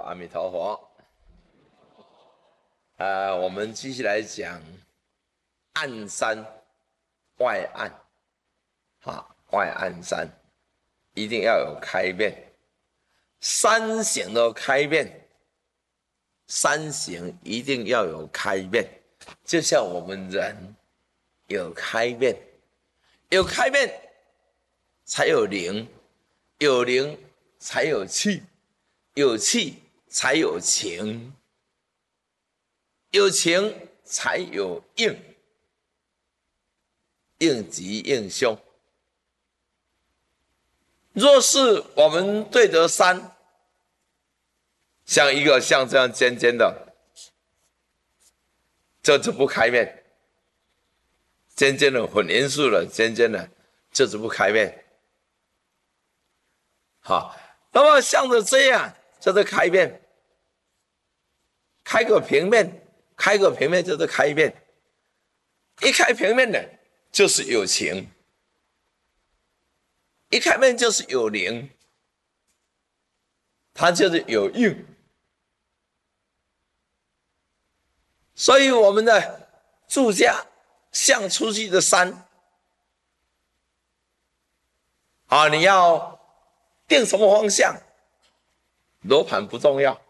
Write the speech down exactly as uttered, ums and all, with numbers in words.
阿弥陀佛。呃，我们继续来讲暗山外暗，啊，外暗山一定要有开面，山形的开面，山形一定要有开面，就像我们人有开面，有开面才有灵，有灵才有气，有气才有情，有情才有应，应吉应凶。若是我们对着山，像一个像这样尖尖的，这就不开面，尖尖的混元素了，尖尖的这就不开面。好，那么像着这样，这是开面，开个平面，开个平面就是开面，一开平面的就是有情，一开面就是有灵，它就是有应。所以我们的住家像出去的山，啊，你要定什么方向，罗盘不重要，